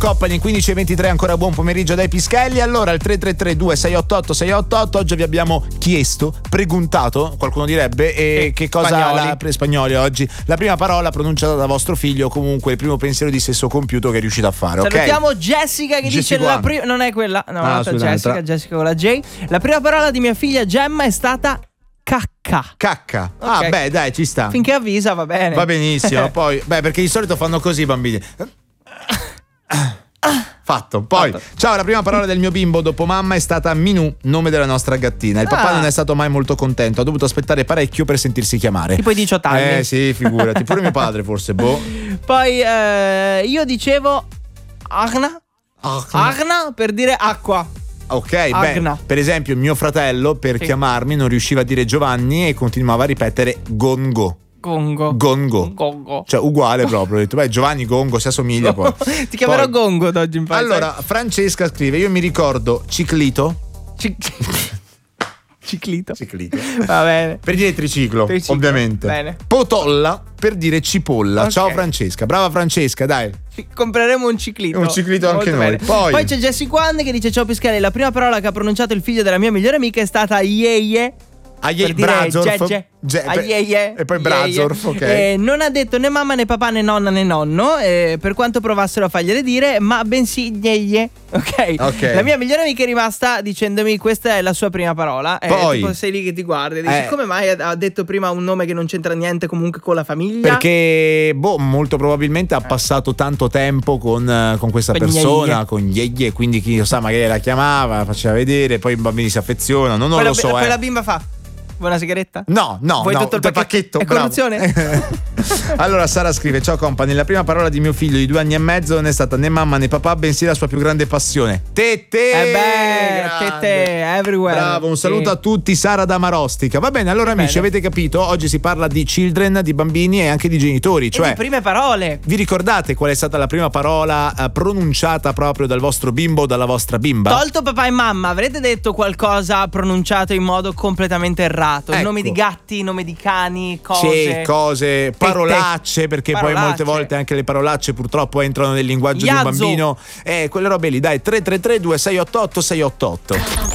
Company 15:23, ancora buon pomeriggio dai Pischelli. Allora il 333-2688-688, oggi vi abbiamo chiesto, preguntato, qualcuno direbbe, che cosa spagnoli oggi, la prima parola pronunciata da vostro figlio, o comunque il primo pensiero di sesso compiuto che è riuscito a fare. Salutiamo okay? Jessica che Jessica dice la prima, non è quella, no, Jessica con la J. La prima parola di mia figlia Gemma è stata cacca. Okay. Beh, dai, ci sta. Finché avvisa va bene. Va benissimo. Poi, perché di solito fanno così i bambini. Fatto. Poi, ciao, la prima parola del mio bimbo dopo mamma è stata Minù, nome della nostra gattina. Il papà non è stato mai molto contento, ha dovuto aspettare parecchio per sentirsi chiamare. Tipo i 18 anni. Sì, figurati. Pure mio padre forse, Poi io dicevo Agna per dire acqua. Ok, Agna. Per esempio mio fratello per chiamarmi non riusciva a dire Giovanni e continuava a ripetere Gongo. Cioè uguale proprio. Ho detto, Giovanni Gongo si assomiglia poi. Ti chiamerò Gongo d'oggi in parte. Allora, Francesca scrive: io mi ricordo Ciclito. Ciclito. Va bene. Per dire triciclo, ovviamente. Bene. Potolla per dire cipolla. Okay. Ciao Francesca. Brava Francesca, dai. Compreremo un ciclito. Un ciclito anche noi. Poi c'è Jessie Quan che dice: ciao Pischelli, la prima parola che ha pronunciato il figlio della mia migliore amica è stata Yeye. Brazorf e poi Brazorf, ok. Non ha detto né mamma né papà né nonna né nonno, per quanto provassero a fargliele dire, ma bensì yeye. Ok. La mia migliore amica è rimasta dicendomi questa è la sua prima parola. Poi tipo sei lì che ti guardi e dici come mai ha detto prima un nome che non c'entra niente comunque con la famiglia? Perché molto probabilmente ha passato tanto tempo con questa persona, con yeye, quindi chi lo sa, magari la chiamava, la faceva vedere, poi i bambini si affezionano, non lo so. Poi la bimba fa: vuoi una sigaretta? No, vuoi tutto il pacchetto? È corruzione? Allora Sara scrive: ciao company, la prima parola di mio figlio di 2 anni e mezzo non è stata né mamma né papà, bensì la sua più grande passione, tette. Tette everywhere. Bravo, un saluto a tutti, Sara da Marostica. Va bene, allora amici, avete capito? Oggi si parla di children, di bambini e anche di genitori, cioè di prime parole. Vi ricordate qual è stata la prima parola pronunciata proprio dal vostro bimbo o dalla vostra bimba? Tolto papà e mamma, avrete detto qualcosa pronunciato in modo completamente errato? Ecco. Nomi di gatti, nomi di cani, cose, parolacce, perché poi molte volte anche le parolacce purtroppo entrano nel linguaggio di un bambino. Quelle robe lì, dai, 333-2688-688.